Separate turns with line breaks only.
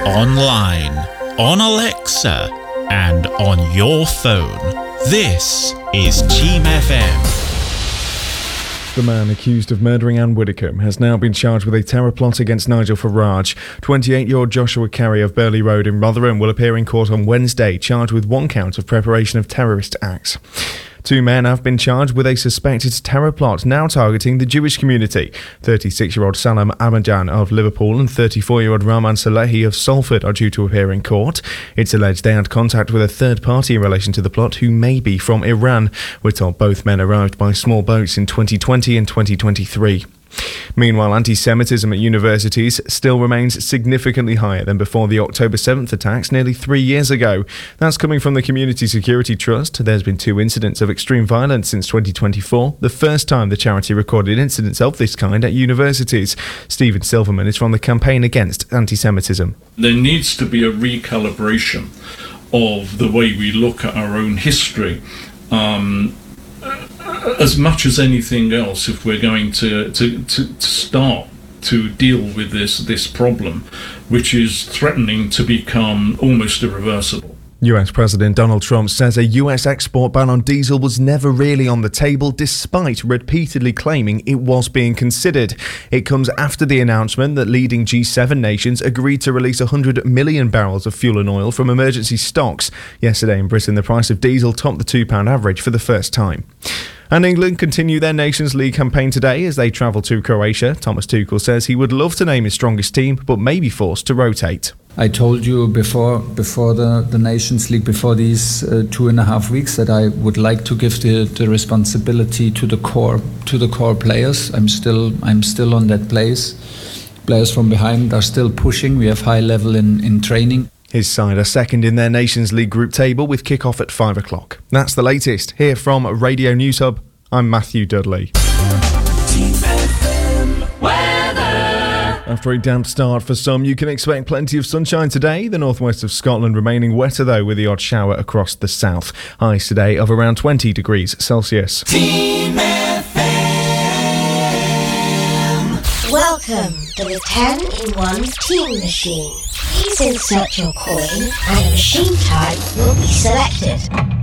online, on Alexa, and on your phone. This is Team FM.
The man accused of murdering Anne Widdecombe has now been charged with a terror plot against Nigel Farage. 28-year-old Joshua Carey of Burley Road in Rotherham will appear in court on Wednesday, charged with one count of preparation of terrorist acts. Two men have been charged with a suspected terror plot now targeting the Jewish community. 36-year-old Salam Ahmadjan of Liverpool and 34-year-old Rahman Salehi of Salford are due to appear in court. It's alleged they had contact with a third party in relation to the plot who may be from Iran. We're told both men arrived by small boats in 2020 and 2023. Meanwhile, anti-Semitism at universities still remains significantly higher than before the October 7th attacks nearly 3 years ago. That's coming from the Community Security Trust. There's been 2 incidents of extreme violence since 2024, the first time the charity recorded incidents of this kind at universities. Stephen Silverman is from the Campaign Against Anti-Semitism.
There needs to be a recalibration of the way we look at our own history. As much as anything else, if we're going to start to deal with this problem, which is threatening to become almost irreversible.
US President Donald Trump says a US export ban on diesel was never really on the table, despite repeatedly claiming it was being considered. It comes after the announcement that leading G7 nations agreed to release 100 million barrels of fuel and oil from emergency stocks. Yesterday in Britain, the price of diesel topped the £2 average for the first time. And England continue their Nations League campaign today as they travel to Croatia. Thomas Tuchel says he would love to name his strongest team, but may be forced to rotate.
I told you before the Nations League, before these 2.5 weeks, that I would like to give the responsibility to the core players. I'm still on that place. Players from behind are still pushing. We have high level in training.
His side are second in their Nations League group table with kick-off at 5 o'clock. That's the latest. Here from Radio News Hub, I'm Matthew Dudley. After a damp start for some, you can expect plenty of sunshine today. The northwest of Scotland remaining wetter though, with the odd shower across the south. Highs today of around 20 degrees Celsius.
Team FM. Welcome to the 10-in-1 Team Machine. Please insert your coin and a machine type will be selected.